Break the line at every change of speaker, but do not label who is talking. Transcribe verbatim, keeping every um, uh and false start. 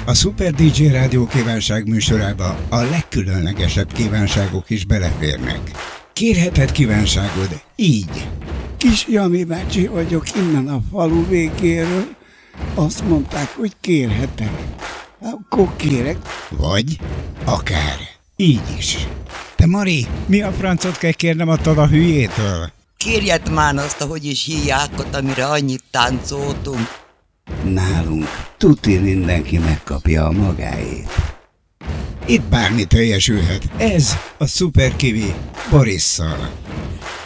A Super dé dzsé Rádió kívánság műsorába a legkülönlegesebb kívánságok is beleférnek. Kérheted kívánságod így.
Kis Jani bácsi vagyok innen a falu végéről. Azt mondták, hogy kérhetek. Akkor kérek.
Vagy akár így is. Te Mari, mi a francot kell kérnem attól a hülyétől?
Kérjed már azt, ahogy is híjákot, amire annyit táncoltunk.
Nálunk tuti mindenki megkapja a magáét.
Itt bármi teljesülhet. Ez a Super Kiwi Borisszal.